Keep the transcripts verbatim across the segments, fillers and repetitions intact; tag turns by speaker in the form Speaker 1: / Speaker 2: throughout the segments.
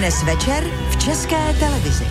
Speaker 1: Dnes večer v České televizi.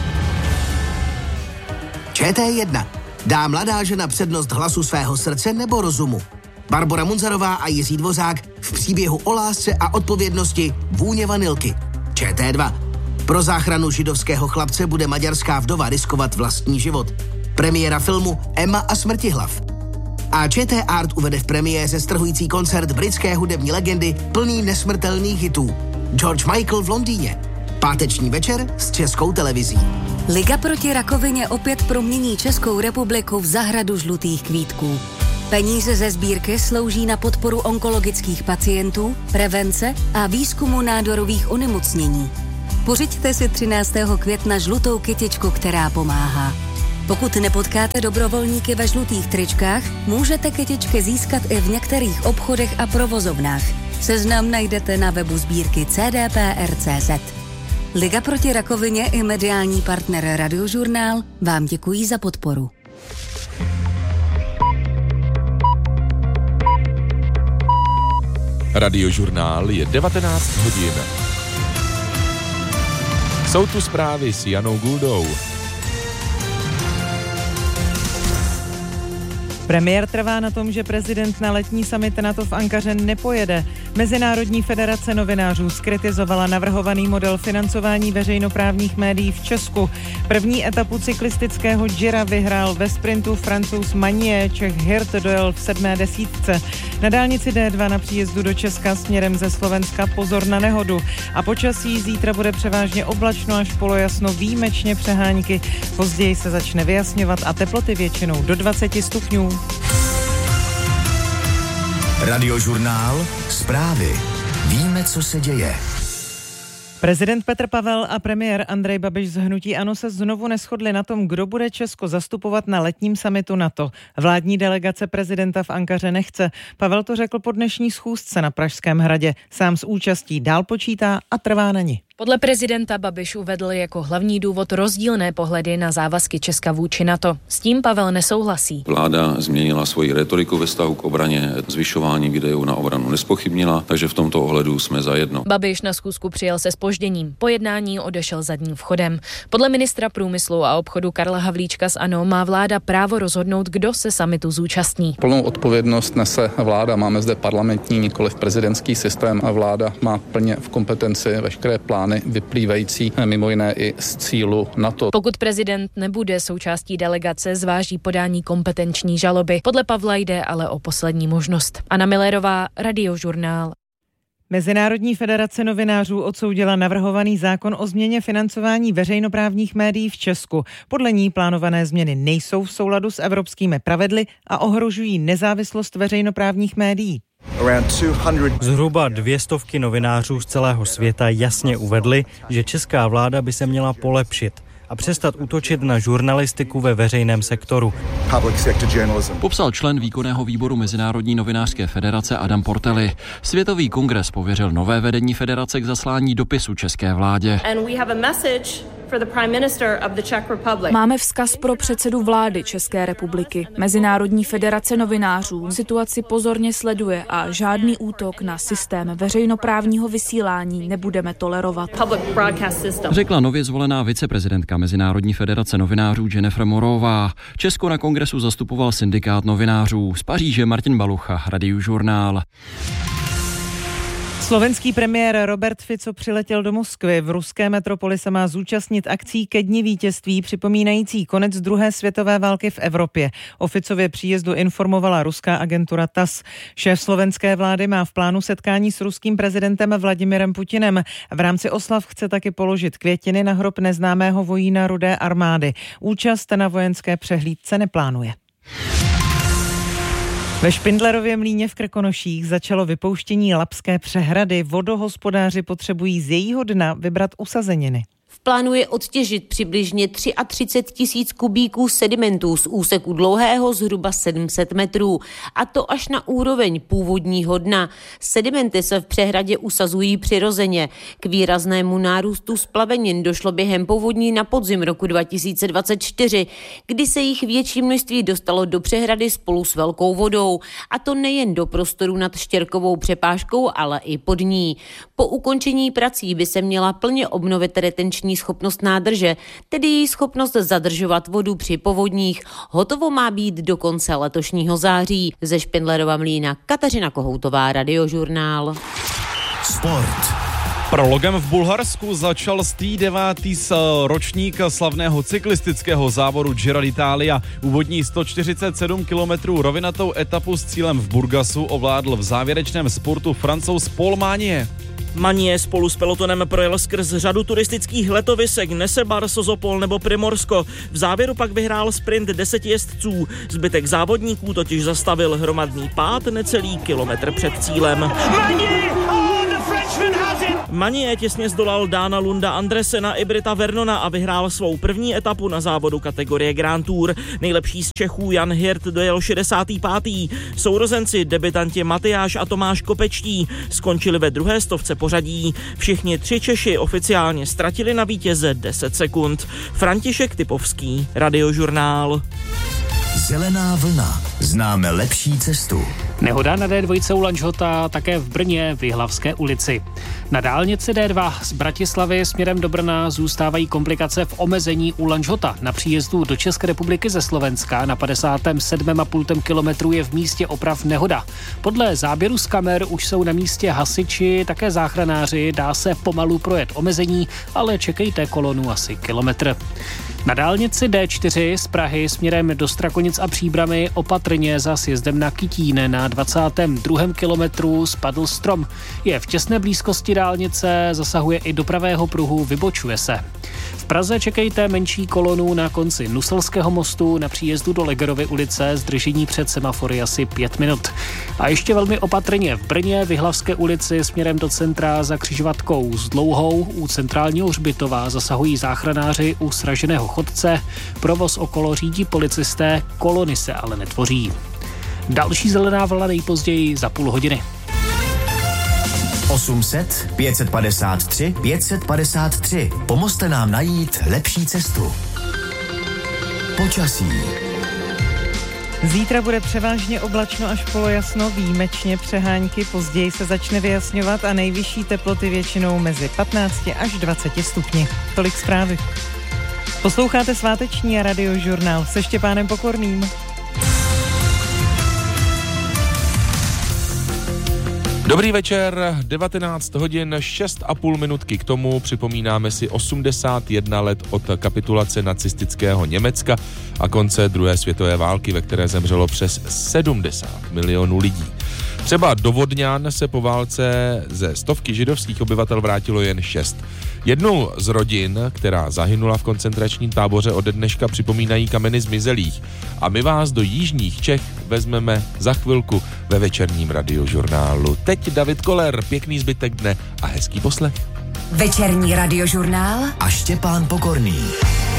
Speaker 2: Č T jedna. Dá mladá žena přednost hlasu svého srdce nebo rozumu? Barbora Munzarová a Jiří Dvořák v příběhu o lásce a odpovědnosti Vůně vanilky. Č T dva. Pro záchranu židovského chlapce bude maďarská vdova riskovat vlastní život. Premiéra filmu Emma a smrtihlav. A Č T Art uvede v premiéře strhující koncert britské hudební legendy plný nesmrtelných hitů. George Michael v Londýně. Páteční večer s Českou televizí.
Speaker 3: Liga proti rakovině opět promění Českou republiku v zahradu žlutých kvítků. Peníze ze sbírky slouží na podporu onkologických pacientů, prevence a výzkumu nádorových onemocnění. Pořiďte si třináctého května žlutou kytičku, která pomáhá. Pokud nepotkáte dobrovolníky ve žlutých tričkách, můžete kytičky získat i v některých obchodech a provozovnách. Seznam najdete na webu sbírky c d p r tečka c z. Liga proti rakovině i mediální partner Radiožurnál vám děkují za podporu.
Speaker 4: Radiožurnál je devatenáct hodin. Jsou tu zprávy s Janou Guldou.
Speaker 5: Premiér trvá na tom, že prezident na letní summit NATO v Ankaře nepojede. Mezinárodní federace novinářů zkritizovala navrhovaný model financování veřejnoprávních médií v Česku. První etapu cyklistického Gira vyhrál ve sprintu Francouz Magnier, Čech Hirt dojel v sedmé desítce. Na dálnici D dva na příjezdu do Česka směrem ze Slovenska pozor na nehodu. A počasí zítra bude převážně oblačno až polojasno, výjimečně přehánky. Později se začne vyjasňovat a teploty většinou do dvacet stupňů.
Speaker 6: Radiožurnál, zprávy. Víme, co se děje.
Speaker 5: Prezident Petr Pavel a premiér Andrej Babiš z hnutí ANO se znovu neshodli na tom, kdo bude Česko zastupovat na letním summitu NATO. Vládní delegace prezidenta v Ankaře nechce. Pavel to řekl po dnešní schůzce na Pražském hradě. Sám s účastí dál počítá a trvá na ní.
Speaker 7: Podle prezidenta Babiš uvedl jako hlavní důvod rozdílné pohledy na závazky Česka vůči NATO. S tím Pavel nesouhlasí.
Speaker 8: Vláda změnila svoji retoriku ve vztahu k obraně, zvyšování výdajů na obranu nespochybnila, takže v tomto ohledu jsme zajedno.
Speaker 7: Babiš na schůzku přijel se zpožděním. Po jednání odešel zadním vchodem. Podle ministra průmyslu a obchodu Karla Havlíčka z ANO má vláda právo rozhodnout, kdo se summitu zúčastní.
Speaker 9: Plnou odpovědnost nese vláda. Máme zde parlamentní, nikoliv prezidentský systém a vláda má plně v kompetenci veškeré plány vyplývající mimo jiné i z cílu NATO.
Speaker 7: Pokud prezident nebude součástí delegace, zváží podání kompetenční žaloby. Podle Pavla jde ale o poslední možnost. Anna Millerová, Radiožurnál.
Speaker 5: Mezinárodní federace novinářů odsoudila navrhovaný zákon o změně financování veřejnoprávních médií v Česku. Podle ní plánované změny nejsou v souladu s evropskými pravidly a ohrožují nezávislost veřejnoprávních médií.
Speaker 10: Zhruba dvě stovky novinářů z celého světa jasně uvedli, že česká vláda by se měla polepšit a přestat útočit na žurnalistiku ve veřejném sektoru.
Speaker 11: Popsal člen výkonného výboru Mezinárodní novinářské federace Adam Portelli. Světový kongres pověřil nové vedení federace k zaslání dopisu české vládě.
Speaker 12: Máme vzkaz pro předsedu vlády České republiky. Mezinárodní federace novinářů situaci pozorně sleduje a žádný útok na systém veřejnoprávního vysílání nebudeme tolerovat.
Speaker 11: Řekla nově zvolená viceprezidentka Mezinárodní federace novinářů Jennifer Morová. Česko na kongresu zastupoval syndikát novinářů. Z Paříže Martin Balucha, Radiožurnál.
Speaker 5: Slovenský premiér Robert Fico přiletěl do Moskvy. V ruské metropoli se má zúčastnit akcí ke dni vítězství připomínající konec druhé světové války v Evropě. O Ficově příjezdu informovala ruská agentura T A S. Šéf slovenské vlády má v plánu setkání s ruským prezidentem Vladimirem Putinem. V rámci oslav chce taky položit květiny na hrob neznámého vojína Rudé armády. Účast na vojenské přehlídce neplánuje. Ve Špindlerově mlýně v Krkonoších začalo vypouštění Labské přehrady. Vodohospodáři potřebují z jejího dna vybrat usazeniny.
Speaker 13: V plánu je odtěžit přibližně třicet tři tisíc kubíků sedimentů z úseku dlouhého zhruba sedm set metrů, a to až na úroveň původního dna. Sedimenty se v přehradě usazují přirozeně. K výraznému nárůstu splavenin došlo během povodní na podzim roku dva tisíce dvacet čtyři, kdy se jich větší množství dostalo do přehrady spolu s velkou vodou, a to nejen do prostoru nad Štěrkovou přepážkou, ale i pod ní. Po ukončení prací by se měla plně obnovit retenční schopnost nádrže, tedy její schopnost zadržovat vodu při povodních. Hotovo má být do konce letošního září. Ze Špindlerova Mlýna Kateřina Kohoutová, Radiožurnál.
Speaker 6: Sport.
Speaker 14: Prologem v Bulharsku začal stý devátý ročník slavného cyklistického závodu Giro d'Italia. Úvodní sto čtyřicet sedm kilometrů rovinatou etapu s cílem v Burgasu ovládl v závěrečném spurtu Francouz Paul Magnier.
Speaker 15: Magnier spolu s pelotonem projel skrz řadu turistických letovisek Nesebar, Sozopol nebo Primorsko. V závěru pak vyhrál sprint deseti jezdců. Zbytek závodníků totiž zastavil hromadný pád necelý kilometr před cílem. Magnier těsně zdolal Dána Lunda Andresena i Brita Vernona a vyhrál svou první etapu na závodu kategorie Grand Tour. Nejlepší z Čechů Jan Hirt dojel šedesátý pátý Sourozenci, debutanti Matyáš a Tomáš Kopečtí skončili ve druhé stovce pořadí. Všichni tři Češi oficiálně ztratili na vítěze deset sekund. František Typovský, Radiožurnál.
Speaker 6: Zelená vlna. Známe lepší cestu.
Speaker 16: Nehoda na dé dva u Lanžhota také v Brně v Jihlavské ulici. Na dálnici dé dva z Bratislavy směrem do Brna zůstávají komplikace v omezení u Lanžhota. Na příjezdu do České republiky ze Slovenska na padesátém sedmém a půl kilometru je v místě oprav nehoda. Podle záběru z kamer už jsou na místě hasiči, také záchranáři, dá se pomalu projet omezení, ale čekejte kolonu asi kilometr. Na dálnici dé čtyři z Prahy směrem do Strakonic a Příbramy opatrně za sjezdem na Kytín na dvacátém druhém kilometru spadl strom. Je v těsné blízkosti dálnice, zasahuje i do pravého pruhu, vybočuje se. V Praze čekejte menší kolonu na konci Nuselského mostu na příjezdu do Legerovy ulice, zdržení před semafory asi pět minut. A ještě velmi opatrně v Brně v Jihlavské ulici směrem do centra za křižovatkou s Dlouhou u centrálního hřbitova zasahují záchranáři u sraženého chodce, provoz okolo řídí policisté, kolony se ale netvoří. Další zelená vlna nejpozději za půl hodiny.
Speaker 6: osm set, pět set padesát tři, pět set padesát tři. Pomozte nám najít lepší cestu. Počasí.
Speaker 5: Zítra bude převážně oblačno až polojasno, výjimečně přehánky, později se začne vyjasňovat a nejvyšší teploty většinou mezi patnácti až dvaceti stupni. Tolik zprávy. Posloucháte sváteční a Radiožurnál se Štěpánem Pokorným.
Speaker 4: Dobrý večer, devatenáct hodin, šest a půl minutky k tomu připomínáme si osmdesát jedna let od kapitulace nacistického Německa a konce druhé světové války, ve které zemřelo přes sedmdesát milionů lidí. Třeba do Vodňan se po válce ze stovky židovských obyvatel vrátilo jen šest. Jednu z rodin, která zahynula v koncentračním táboře, ode dneška připomínají kameny zmizelých. A my vás do jižních Čech vezmeme za chvilku ve večerním Radiožurnálu. Teď David Koller, pěkný zbytek dne a hezký poslech.
Speaker 1: Večerní Radiožurnál
Speaker 6: a Štěpán Pokorný.